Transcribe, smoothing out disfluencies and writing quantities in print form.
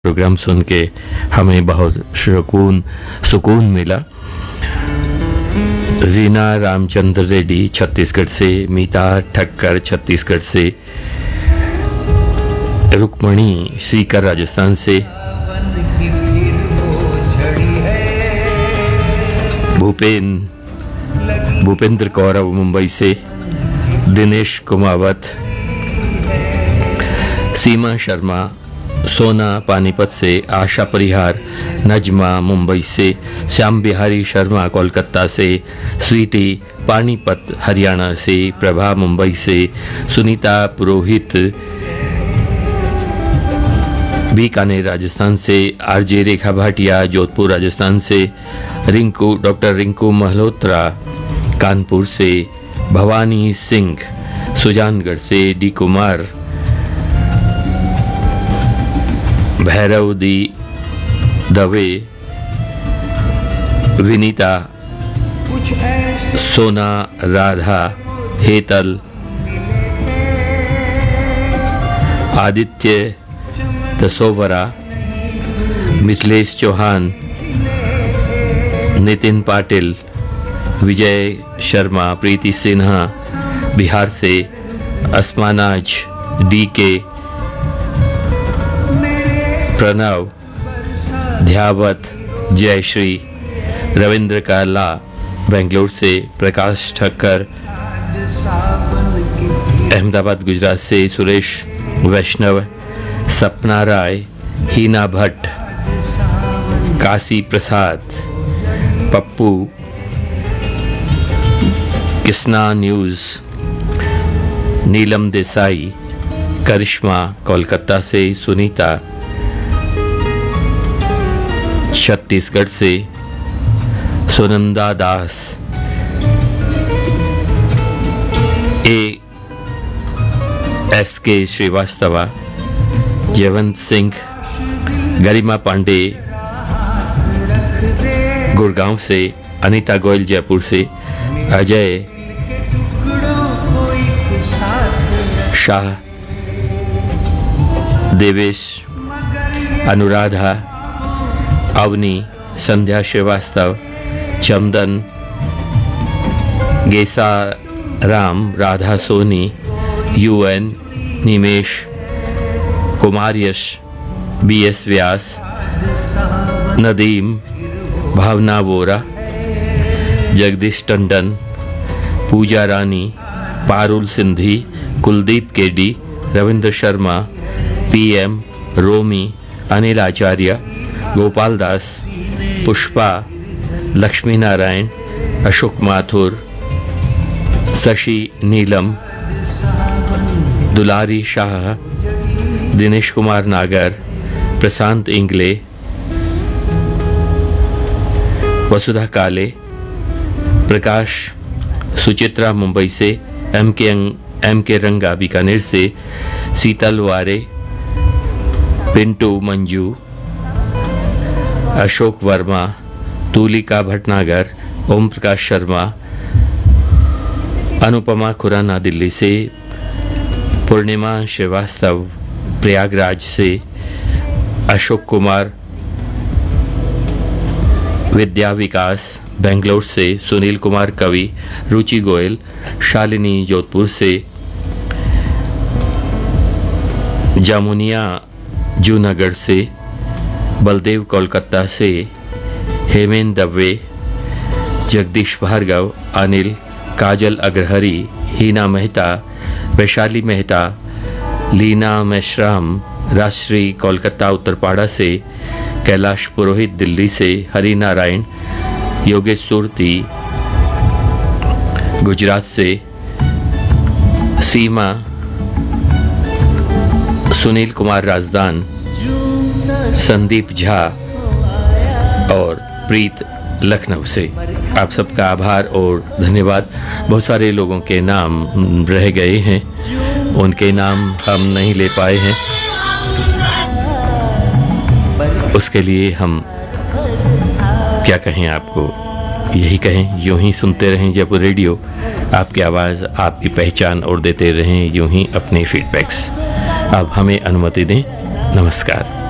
Programme सुन के हमें बहुत सुकून मिला। रीना रामचंद्र रेड्डी छत्तीसगढ़ से, मीता ठक्कर छत्तीसगढ़ से, रुक्मणी सीकर राजस्थान से, भूपेंद्र कौरव मुंबई से, दिनेश कुमावत, सीमा शर्मा सोना पानीपत से, आशा परिहार नजमा मुंबई से, श्याम बिहारी शर्मा कोलकाता से, स्वीटी पानीपत हरियाणा से, प्रभा मुंबई से, सुनीता पुरोहित बीकानेर राजस्थान से, आरजे रेखा भाटिया जोधपुर राजस्थान से, डॉक्टर रिंकू मल्होत्रा कानपुर से, भवानी सिंह सुजानगढ़ से, डी कुमार भैरव दी दवे, विनीता सोना राधा हेतल, आदित्य तसोवरा, मिथिलेश चौहान, नितिन पाटिल, विजय शर्मा, प्रीति सिन्हा बिहार से, अस्मानाज डीके, प्रणव ध्यावत, जयश्री, रविंद्र काला बेंगलोर से, प्रकाश ठक्कर अहमदाबाद गुजरात से, सुरेश वैष्णव, सपना राय, हीना भट्ट, काशी प्रसाद, पप्पू, किस्ना न्यूज़, नीलम देसाई, करिश्मा कोलकाता से, सुनीता छत्तीसगढ़ से, सुनंदा दास, एस.के. श्रीवास्तवा, जयवंत सिंह, गरिमा पांडे गुड़गांव से, अनीता गोयल जयपुर से, अजय शाह, देवेश, अनुराधा, अवनी, संध्या श्रीवास्तव, चंदन, गेसा राम, राधा सोनी, यूएन, निमेश, कुमार यश, बीएस व्यास, नदीम, भावना वोरा, जगदीश टंडन, पूजा रानी, पारुल सिंधी, कुलदीप केडी, रविंद्र शर्मा, पीएम, रोमी, अनिल आचार्य, गोपाल दास, पुष्पा, लक्ष्मी नारायण, अशोक माथुर, शशि नीलम, दुलारी शाह, दिनेश कुमार नागर, प्रशांत इंगले, वसुधा काले, प्रकाश, सुचित्रा मुंबई से, एम के रंगा बीकानेर से, शीतल वारे, पिंटू मंजू, अशोक वर्मा, तुलिका भटनागर, ओम प्रकाश शर्मा, अनुपमा खुराना दिल्ली से, पूर्णिमा श्रीवास्तव प्रयागराज से, अशोक कुमार, विद्या विकास बेंगलोर से, सुनील कुमार कवि, रुचि गोयल, शालिनी जोधपुर से, जामुनिया जूनागढ़ से, बलदेव कोलकाता से, हेमेंद्र दवे, जगदीश भार्गव, अनिल, काजल अग्रहरी, हीना मेहता, वैशाली मेहता, लीना मेश्राम, राजश्री कोलकाता उत्तरपाड़ा से, कैलाश पुरोहित दिल्ली से, हरि नारायण, योगेश सुरती गुजरात से, सीमा, सुनील कुमार राजदान, संदीप झा और प्रीत लखनऊ से। आप सबका आभार और धन्यवाद। बहुत सारे लोगों के नाम रह गए हैं, उनके नाम हम नहीं ले पाए हैं, उसके लिए हम क्या कहें आपको, यही कहें यूं ही सुनते रहें जयपुर रेडियो, आपकी आवाज़ आपकी पहचान और देते रहें यूं ही अपने फीडबैक्स। अब हमें अनुमति दें। नमस्कार।